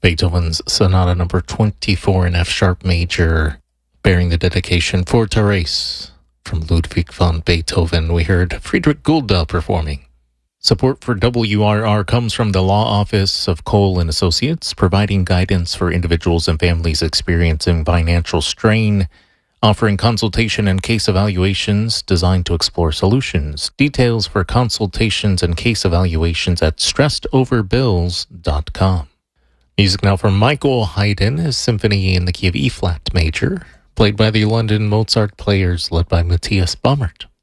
Beethoven's Sonata number 24 in F-sharp major, bearing the dedication for Therese from Ludwig van Beethoven. We heard Friedrich Gulda performing. Support for WRR comes from the Law Office of Cole & Associates, providing guidance for individuals and families experiencing financial strain, offering consultation and case evaluations designed to explore solutions. Details for consultations and case evaluations at stressedoverbills.com. Music now from Michael Haydn, his symphony in the key of E-flat major, played by the London Mozart Players led by Matthias Baumert.